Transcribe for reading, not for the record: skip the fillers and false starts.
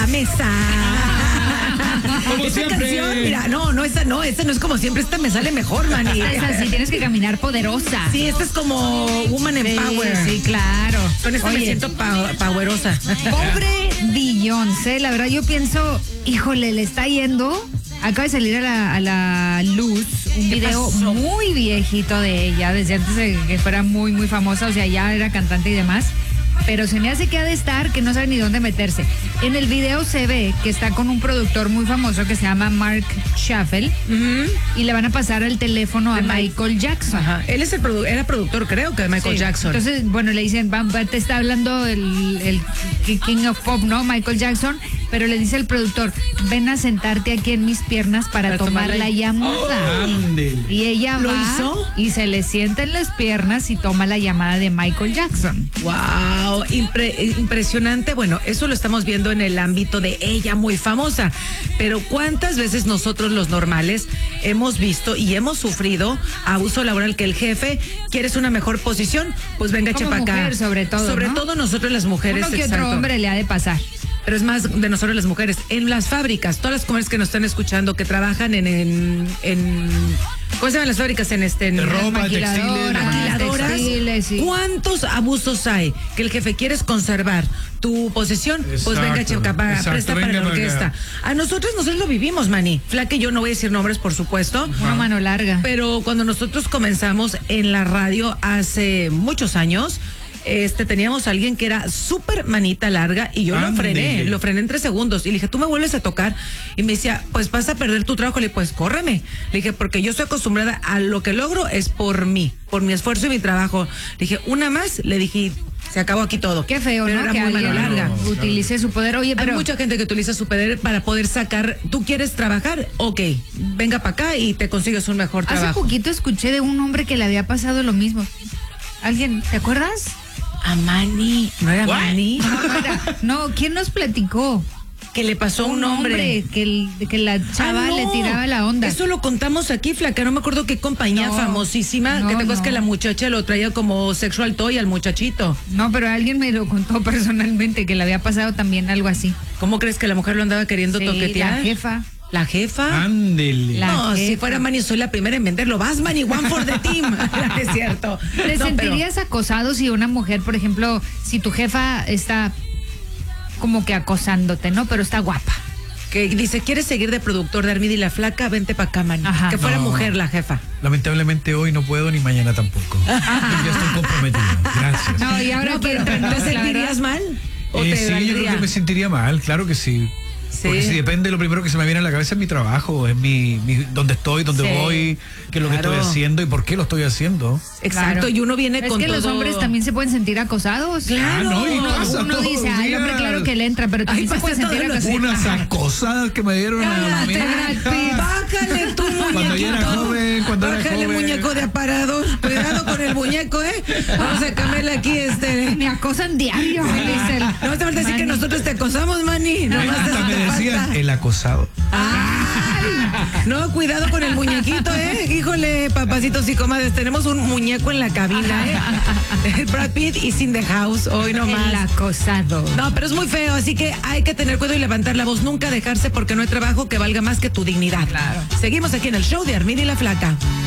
mesa. Como Esa siempre. canción, mira, esa no es como siempre, esta me sale mejor, Manny. Es así, tienes que caminar poderosa. Sí, esta es como Woman in Power. Sí, claro. Con esta me siento powerosa. Pobre Beyoncé, la verdad yo pienso, híjole, le está yendo. Acaba de salir a la luz un video pasó? muy viejito de ella, desde antes de que fuera muy, muy famosa, o sea, ya era cantante y demás. Pero se me hace que ha de estar, que no sabe ni dónde meterse. En el video se ve que está con un productor muy famoso que se llama Mark Schaffel y le van a pasar el teléfono a Michael Jackson. Ajá. Él es era productor, creo, que de Michael Sí. Jackson. Entonces, bueno, le dicen, te está hablando el King of Pop, ¿no? Michael Jackson, pero le dice el productor, ven a sentarte aquí en mis piernas para tomar la llamada. Ándele. Y ella ¿Lo va hizo? y se le sienta en las piernas y toma la llamada de Michael Jackson. Wow, impresionante. Bueno, eso lo estamos viendo en el ámbito de ella muy famosa. Pero ¿cuántas veces nosotros los normales hemos visto y hemos sufrido abuso laboral que el jefe, ¿quieres una mejor posición? Pues venga, Como chepa acá. mujer, sobre todo, Sobre ¿no? todo nosotros las mujeres. Uno que exacto. otro hombre le ha de pasar. Pero es más de nosotros las mujeres. En las fábricas, todas las mujeres que nos están escuchando, que trabajan en ¿cómo se llaman las fábricas? De ropa, textiles, Maquiladoras. textiles, sí. ¿Cuántos abusos hay? Que el jefe quieres conservar tu posesión, pues Exacto, venga, checa, exacto, presta para venga la para orquesta. acá. A nosotros lo vivimos, Manny. Flaca y yo no voy a decir nombres, por supuesto. Una mano larga. Pero cuando nosotros comenzamos en la radio hace muchos años, teníamos a alguien que era súper manita larga y yo lo frené en 3 segundos y le dije, tú me vuelves a tocar, y me decía, pues vas a perder tu trabajo. Le dije, pues córreme. Le dije, porque yo estoy acostumbrada a lo que logro es por mí, por mi esfuerzo y mi trabajo. Le dije, una más, le dije, se acabó aquí todo. Qué feo, pero ¿no? era Que muy mano alguien larga. utilice su poder. Oye, pero Hay mucha gente que utiliza su poder para poder sacar. ¿Tú quieres trabajar? Ok, venga para acá y te consigues un mejor hace trabajo. poquito escuché de un hombre que le había pasado lo mismo. ¿Alguien, te acuerdas? A Manny, ¿no era What? Manny? No, ¿quién nos platicó? Que le pasó a un hombre. que la chava Ah, no. le tiraba la onda. Eso lo contamos aquí, Flaca. No me acuerdo qué compañía No, famosísima. no, que te acuerdas no. que la muchacha lo traía como sexual toy al muchachito. No, pero alguien me lo contó personalmente que le había pasado también algo así. ¿Cómo crees que la mujer lo andaba queriendo Sí, toquetear? la jefa. ¿La jefa? Ándele. La no, si jefa. fuera Manny, soy la primera en venderlo. Vas, Manny, one for the team. Es cierto. ¿Te No, sentirías acosado si una mujer, por ejemplo, si tu jefa está como que acosándote, ¿no? Pero está guapa. Que dice, ¿quieres seguir de productor de Armida y la Flaca? Vente para acá, Manny. Ajá. Que fuera No. mujer la jefa. Lamentablemente hoy no puedo ni mañana tampoco. Yo ya estoy comprometido. Gracias. No, y ahora No, que pero entra, ¿te la sentirías verdad, mal? ¿O te Sí, yo creo valdría? que me sentiría mal, claro que sí. Sí. Porque si depende, lo primero que se me viene a la cabeza es mi trabajo, es dónde estoy, dónde Sí, voy, qué es lo que claro. estoy haciendo y por qué lo estoy haciendo. Exacto, Claro. y uno viene Es con que todo. los hombres también se pueden sentir acosados. Claro. Ah, no, y pasa Uno todos dice, los ay, hombre, días. claro que le entra, pero también Ay, se puede pasa sentir todos los acosado. Unas acosadas que me dieron a mí. Cállate, Brad Pitt. Bájale tu muñequito. Cuando yo era joven, Bájale, muñeco de aparador. Cuidado con el muñeco, ¿eh? Vamos a cambiarle aquí Me acosan diario, me dice el- No vas a decir que Manny. nosotros te acosamos, Manny. No más Hasta me decían el acosado. No, cuidado con el muñequito, ¿eh? Híjole, papacitos y comadres, tenemos un muñeco en la cabina, ¿eh? Brad Pitt is in the house, hoy nomás. El acosado. No, pero es muy feo, así que hay que tener cuidado y levantar la voz, nunca dejarse porque no hay trabajo que valga más que tu dignidad. Claro. Seguimos aquí en el show de Armida y la Flaca.